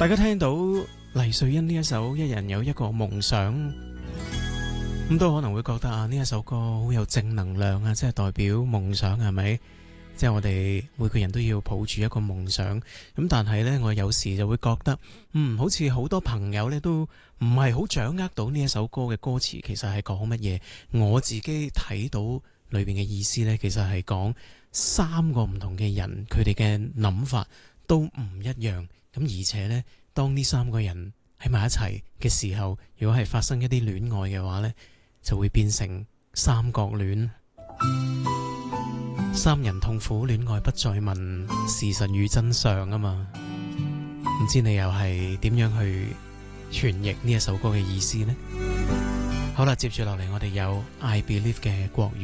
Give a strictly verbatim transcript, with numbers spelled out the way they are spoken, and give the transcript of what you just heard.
大家聽到黎瑞恩呢一首《一人有一個夢想》，咁都可能會覺得啊，呢一首歌好有正能量啊，即係代表夢想係咪？即係我哋每個人都要抱住一個夢想。咁但係呢，我有時就會覺得，嗯，好似好多朋友呢都唔係好掌握到呢一首歌嘅歌詞其實係講乜嘢。我自己睇到裏邊嘅意思呢，其實係講三個唔同嘅人，佢哋嘅諗法都唔一樣。咁而且呢，當呢三個人喺埋一齊嘅時候，如果係發生一啲戀愛嘅話呢，就會變成三角戀。三人痛苦，戀愛不再問事實與真相啊嘛。唔知你又係點樣去傳譯呢一首歌嘅意思呢？好啦，接住落嚟我哋有 I Believe 嘅國語。